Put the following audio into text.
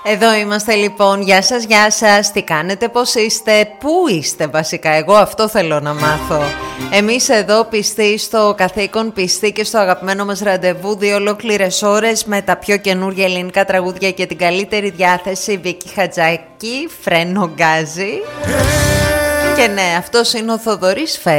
Εδώ είμαστε λοιπόν, γεια σας, τι κάνετε, πώς είστε, πού είστε βασικά, εγώ αυτό θέλω να μάθω. Εμείς εδώ πιστοί στο καθήκον, πιστοί και στο αγαπημένο μας ραντεβού, 2 ολόκληρες ώρες με τα πιο καινούργια ελληνικά τραγούδια και την καλύτερη διάθεση. Βίκη Χατζάκη, φρένο γκάζι. Και ναι, αυτός είναι ο Θοδωρής Φέρης.